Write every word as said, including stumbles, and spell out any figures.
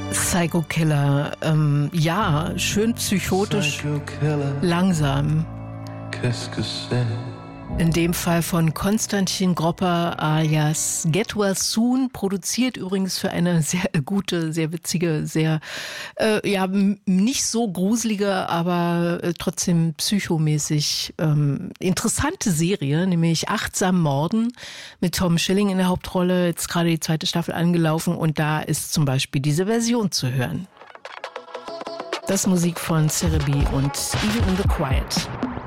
Psycho Killer, ähm, ja, schön psychotisch, langsam. In dem Fall von Konstantin Gropper alias Get Well Soon, produziert übrigens für eine sehr gute, sehr witzige, sehr, äh, ja, nicht so gruselige, aber äh, trotzdem psychomäßig ähm, interessante Serie, nämlich Achtsam Morden mit Tom Schilling in der Hauptrolle, jetzt gerade die zweite Staffel angelaufen und da ist zum Beispiel diese Version zu hören. Das Musik von Cerebi und Even in the Quiet.